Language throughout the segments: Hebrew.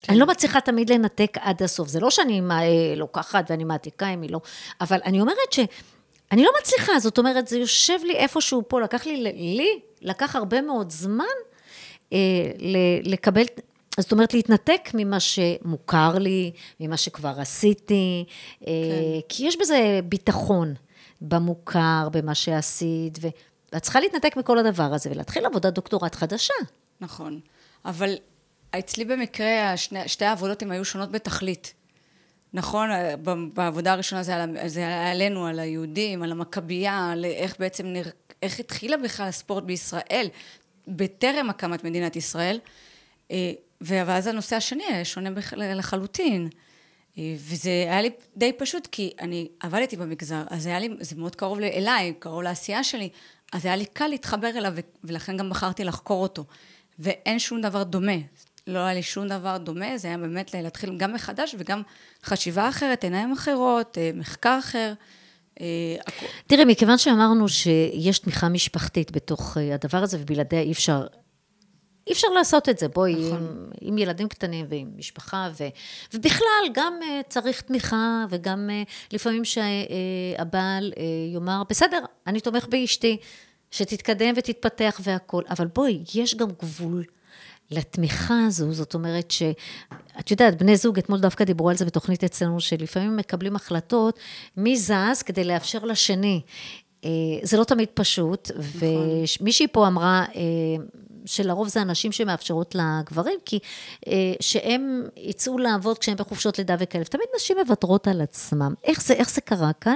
אני לא מצליחה תמיד לנתק עד הסוף. זה לא שאני לוקחת ואני מעתיקה אם היא לא, אבל אני אומרת שאני לא מצליחה, זאת אומרת, זה יושב לי איפשהו פה, לקח הרבה מאוד זמן לקבל, זאת אומרת, להתנתק ממה שמוכר לי, ממה שכבר עשיתי, כי יש בזה ביטחון במוכר, במה שעשית, ואת צריכה להתנתק מכל הדבר הזה, ולהתחיל עבודת דוקטורט חדשה. נכון, אבל אצלי במקרה, שתי העבודות הן היו שונות בתכלית. נכון, בעבודה הראשונה זה היה עלינו, על היהודים, על המכבייה, על איך התחילה בכלל הספורט בישראל, בטרם הקמת מדינת ישראל, ואז הנושא השני היה שונה לחלוטין. וזה היה לי די פשוט, כי אני עבדתי במגזר, אז זה מאוד קרוב אליי, קרוב לעשייה שלי, אז היה לי קל להתחבר אליו, ולכן גם בחרתי לחקור אותו. ואין שום דבר דומה, לא היה לי שום דבר דומה, זה היה באמת להתחיל גם מחדש, וגם חשיבה אחרת, עיניים אחרות, מחקר אחר. תראי, מכיוון שאמרנו שיש תמיכה משפחתית בתוך הדבר הזה, ובלעדיה אי אפשר לעשות את זה, בואי, עם ילדים קטנים ועם משפחה, ובכלל גם צריך תמיכה, וגם לפעמים שהבעל יאמר, בסדר, אני תומך באשתי, שתתקדם ותתפתח והכל, אבל בואי, יש גם גבול לתמיכה הזו, זאת אומרת שאת יודעת, בני זוג, אתמול דווקא דיברו על זה בתוכנית אצלנו, שלפעמים מקבלים החלטות, מי זז כדי לאפשר לשני, זה לא תמיד פשוט, ומישהי פה אמרה, שלרוב זה אנשים שמאפשרות לגברים, כי שהם יצאו לעבוד כשהם בחופשות לידה וכאלה, תמיד נשים מוותרות על עצמם. איך זה קרה כאן?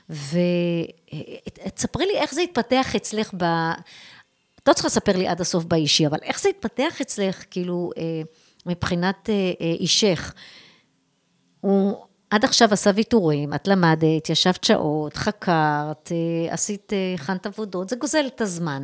ותספרי לי איך זה התפתח אצלך את לא צריכה לספר לי עד הסוף באישי, אבל איך זה התפתח אצלך, כאילו, מבחינת אישך? הוא עד עכשיו עשה ויתורים, את למדת, ישבת שעות, חקרת, עשית, הכנת עבודות, זה גוזל את הזמן.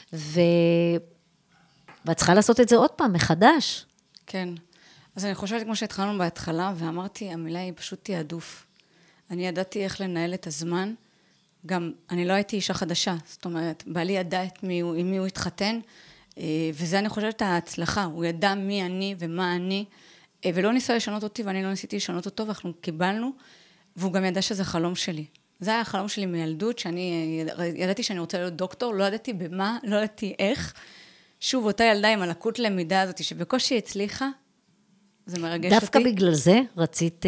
ואת צריכה לעשות את זה עוד פעם, מחדש. כן. אז אני חושבת, כמו שהתחלנו בהתחלה, ואמרתי, המילה היא פשוט תיעדוף. אני ידעתי איך לנהל את הזמן, גם אני לא הייתי אישה חדשה, זאת אומרת, בעלי ידע עם מי הוא התחתן, וזה אני חושבת ההצלחה, הוא ידע מי אני ומה אני, ולא ניסה לשנות אותי, ואני לא ניסיתי לשנות אותו, ואנחנו קיבלנו, והוא גם ידע שזה חלום שלי. זה היה החלום שלי מילדות, שאני ידעתי שאני רוצה להיות דוקטור, לא ידעתי במה, לא ידעתי איך. שוב, אותה ילדה עם הלקות למידה הזאת, שבקושי הצליחה, זה מרגש אותי. דווקא בגלל זה רצית,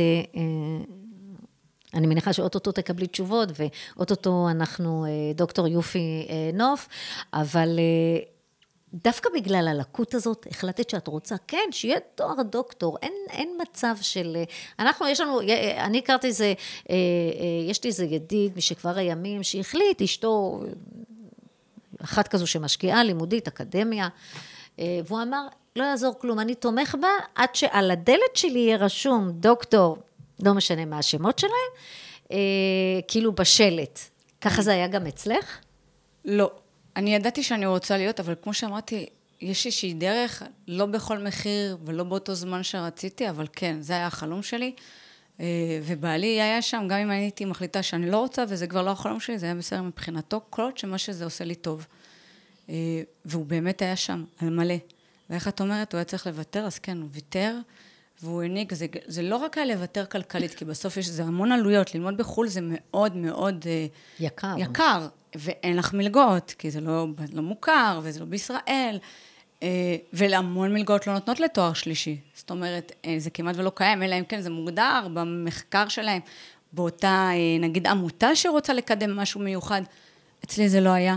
אני מניחה שאוטוטו תקבלי תשובות, ואוטוטו אנחנו דוקטור יופי נוף, אבל דווקא בגלל הלקות הזאת, החלטת שאת רוצה, כן, שיהיה תואר דוקטור, אין מצב של, אני הכרתי איזה, יש לי איזה ידיד משכבר הימים, שהחליט, אשתו, אחת כזו שמשקיעה, לימודית, אקדמיה, והוא אמר, לא יעזור כלום, אני תומך בה, עד שעל הדלת שלי יהיה רשום, דוקטור, לא משנה מה השמות שלהם, כאילו בשלט. ככה זה היה גם אצלך? לא. אני ידעתי שאני רוצה להיות, אבל כמו שאמרתי, יש איזושהי דרך, לא בכל מחיר ולא באותו זמן שרציתי, אבל כן, זה היה החלום שלי, ובעלי היה שם, גם אם הייתי מחליטה שאני לא רוצה, וזה כבר לא החלום שלי, זה היה בסדר מבחינתו, כל עוד שמה שזה עושה לי טוב. והוא באמת היה שם, על מלא. ואיך את אומרת, הוא היה צריך לוותר, אז כן, הוא ויתר, והוא העניק, זה לא רק היה לוותר כלכלית, כי בסוף זה המון עלויות, ללמוד בחו"ל זה מאוד מאוד יקר, ואין לך מלגות, כי זה לא מוכר, וזה לא בישראל, ולהמון מלגות לא נותנות לתואר שלישי. זאת אומרת, זה כמעט ולא קיים, אלא אם כן זה מוגדר במחקר שלהם, באותה, נגיד, עמותה שרוצה לקדם משהו מיוחד, אצלי זה לא היה.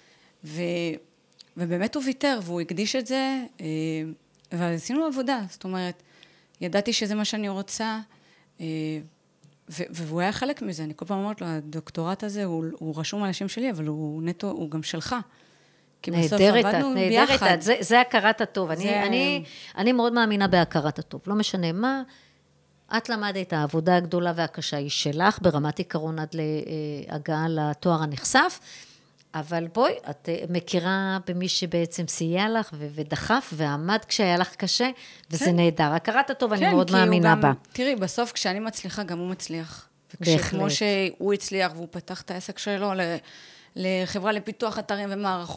ובאמת הוא ויתר, והוא הקדיש את זה, ועשינו עבודה, זאת אומרת, ידעתי שזה מה שאני רוצה, והוא היה חלק מזה. אני כל פעם אומרת לו, הדוקטורט הזה, הוא רשום על השם שלי, אבל הוא נטו, הוא גם שלך. כי בסוף עבדנו ביחד. זה הכרת הטוב. אני מאוד מאמינה בהכרת הטוב. לא משנה מה, את למדת, העבודה הגדולה והקשה היא שלך, ברמת עיקרון עד להגעה לתואר הנחשף, אבל בואי, את מכירה במי שבעצם סייע לך ודחף ועמד כשהיה לך קשה, וזה נהדר. הכרת הטוב, אני מאוד מאמינה בה. תראי, בסוף כשאני מצליחה, גם הוא מצליח. וכמו שהוא הצליח והוא פתח את העסק שלו לחברה לפיתוח אתרים ומערכות,